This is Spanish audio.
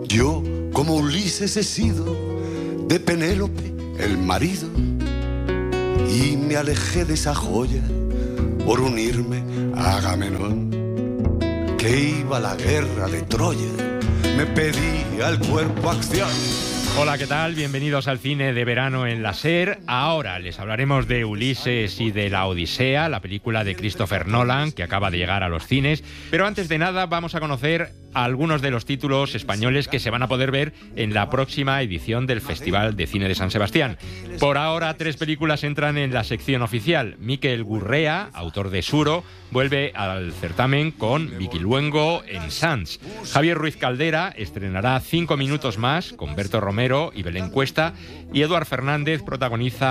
Yo, como Ulises, he sido de Penélope el marido, y me alejé de esa joya por unirme a Agamenón, que iba a la guerra de Troya, me pedía el cuerpo acción. Hola, ¿qué tal? Bienvenidos al cine de verano en la SER. Ahora les hablaremos de Ulises y de la Odisea, la película de Christopher Nolan, que acaba de llegar a los cines. Pero antes de nada vamos a conocer algunos de los títulos españoles que se van a poder ver en la próxima edición del Festival de Cine de San Sebastián. Por ahora, 3 películas entran en la sección oficial. Mikel Gurrea, autor de Suro, vuelve al certamen con Vicky Luengo en Sants. Javier Ruiz Caldera estrenará 5 minutos más con Berto Romero y Belén Cuesta, y Eduard Fernández protagoniza